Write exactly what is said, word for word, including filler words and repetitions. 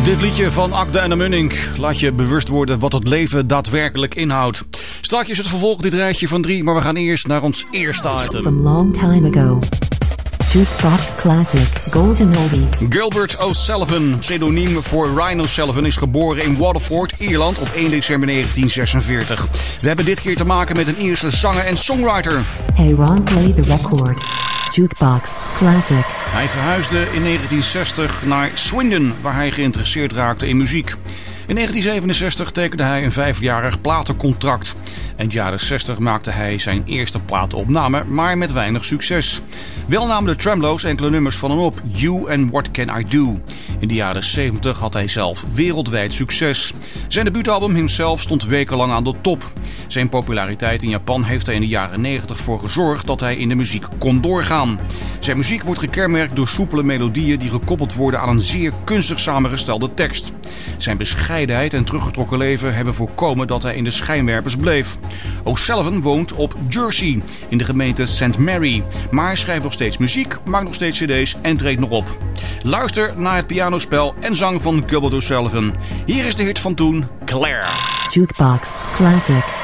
Dit liedje van Akda en de Munnik laat je bewust worden wat het leven daadwerkelijk inhoudt. Straks is het vervolg dit rijtje van drie, maar we gaan eerst naar ons eerste item. From long time ago. Jukebox Classic Golden Oldie. Gilbert O'Sullivan, pseudoniem voor Ryan O'Sullivan, is geboren in Waterford, Ierland op één december negentien zesenveertig. We hebben dit keer te maken met een Ierse zanger en songwriter. Hey Ron, play the record. Jukebox Classic. Hij verhuisde in negentien zestig naar Swindon, waar hij geïnteresseerd raakte in muziek. In negentien zevenenzestig tekende hij een vijfjarig platencontract. Eind jaren zestig maakte hij zijn eerste platenopname, maar met weinig succes. Wel namen de Tremolo's enkele nummers van hem op, You and What Can I Do. In de jaren zeventig had hij zelf wereldwijd succes. Zijn debuutalbum Himself stond wekenlang aan de top. Zijn populariteit in Japan heeft er in de jaren negentig voor gezorgd dat hij in de muziek kon doorgaan. Zijn muziek wordt gekenmerkt door soepele melodieën die gekoppeld worden aan een zeer kunstig samengestelde tekst. Zijn bescheidenheid en teruggetrokken leven hebben voorkomen dat hij in de schijnwerpers bleef. O'Sullivan woont op Jersey in de gemeente Saint Mary, maar schrijft nog steeds muziek, maakt nog steeds cd's en treedt nog op. Luister naar het pianospel en zang van Gilbert O'Sullivan. Hier is de hit van toen, Claire. Jukebox Classic.